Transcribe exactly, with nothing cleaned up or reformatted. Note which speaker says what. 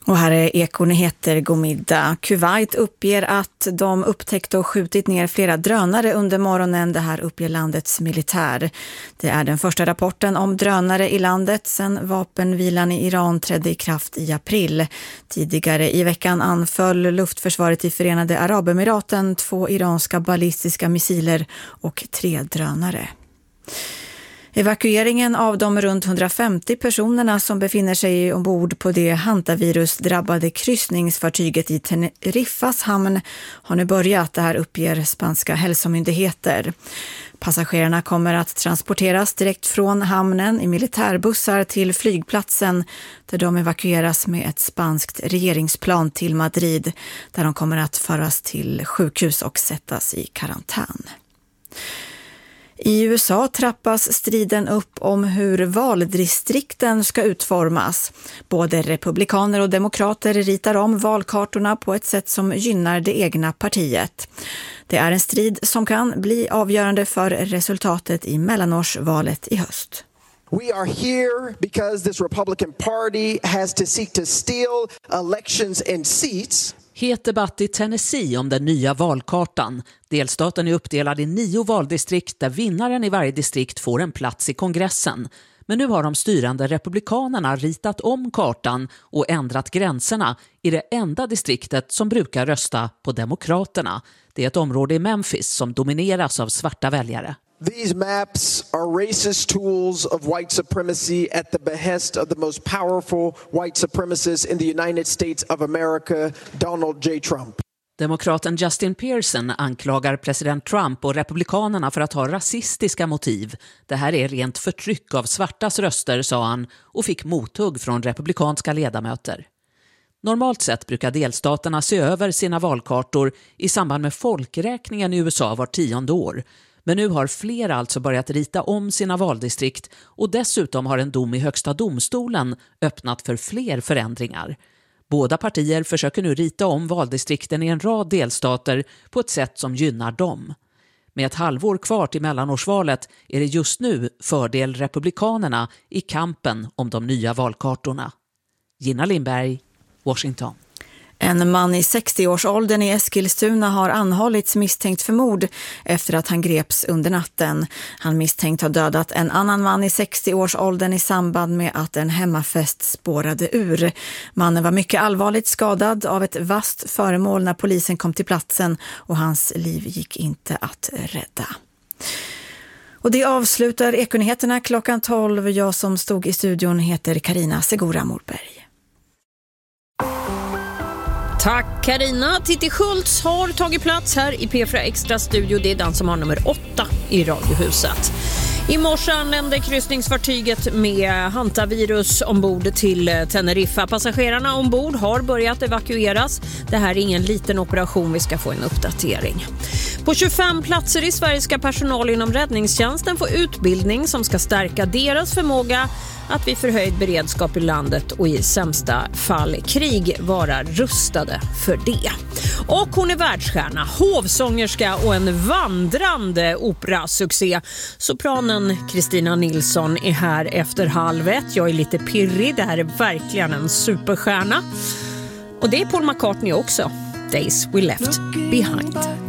Speaker 1: Och här är Ekonyheter, god middag. Kuwait uppger att de upptäckt och skjutit ner flera drönare under morgonen. Det här uppger landets militär. Det är den första rapporten om drönare i landet sedan vapenvilan i Iran trädde i kraft i april. Tidigare i veckan anföll luftförsvaret i Förenade Arabemiraten två iranska ballistiska missiler och tre drönare. Evakueringen av de runt hundrafemtio personerna som befinner sig ombord på det hantavirus-drabbade kryssningsfartyget i Teneriffas hamn har nu börjat. Det här uppger spanska hälsomyndigheter. Passagerarna kommer att transporteras direkt från hamnen i militärbussar till flygplatsen där de evakueras med ett spanskt regeringsplan till Madrid där de kommer att föras till sjukhus och sättas i karantän. I U S A trappas striden upp om hur valdistrikten ska utformas. Både republikaner och demokrater ritar om valkartorna på ett sätt som gynnar det egna partiet. Det är en strid som kan bli avgörande för resultatet i mellanårsvalet i höst.
Speaker 2: We are here because this Republican Party has to seek to steal elections and seats.
Speaker 3: Het debatt i Tennessee om den nya valkartan. Delstaten är uppdelad i nio valdistrikt där vinnaren i varje distrikt får en plats i kongressen. Men nu har de styrande republikanerna ritat om kartan och ändrat gränserna i det enda distriktet som brukar rösta på demokraterna. Det är ett område i Memphis som domineras av svarta väljare.
Speaker 2: These maps are racist tools of white supremacy at the behest of the most powerful white supremacist in the United States of America, Donald J. Trump.
Speaker 3: Demokraten Justin Pearson anklagar president Trump och republikanerna för att ha rasistiska motiv. Det här är rent förtryck av svartas röster, sa han, och fick mothugg från republikanska ledamöter. Normalt sett brukar delstaterna se över sina valkartor i samband med folkräkningen i U S A var tionde år. Men nu har fler alltså börjat rita om sina valdistrikt och dessutom har en dom i högsta domstolen öppnat för fler förändringar. Båda partier försöker nu rita om valdistrikten i en rad delstater på ett sätt som gynnar dem. Med ett halvår kvar till mellanårsvalet är det just nu fördel republikanerna i kampen om de nya valkartorna. Gina Lindberg, Washington.
Speaker 1: En man i sextio-årsåldern i Eskilstuna har anhållits misstänkt för mord efter att han greps under natten. Han misstänkt har dödat en annan man i sextio-årsåldern i samband med att en hemmafest spårade ur. Mannen var mycket allvarligt skadad av ett vasst föremål när polisen kom till platsen och hans liv gick inte att rädda. Och det avslutar Ekonyheterna klockan tolv. Jag som stod i studion heter Carina Segura Morberg.
Speaker 4: Tack Carina. Titti Schultz har tagit plats här i P fyra Extra studio. Det är den som har nummer åtta i Radiohuset. I morse anlände kryssningsfartyget med hantavirus ombord till Teneriffa. Passagerarna ombord har börjat evakueras. Det här är ingen liten operation, vi ska få en uppdatering. På tjugofem platser i Sverige ska personal inom räddningstjänsten få utbildning som ska stärka deras förmåga att vid förhöjd beredskap i landet och i sämsta fall krig vara rustade för det. Och hon är världsstjärna, hovsångerska och en vandrande operasuccé. Sopranen Kristina Nilsson är här efter halv ett. Jag är lite pirrig, det här är verkligen en superstjärna. Och det är Paul McCartney också. Days We Left Behind.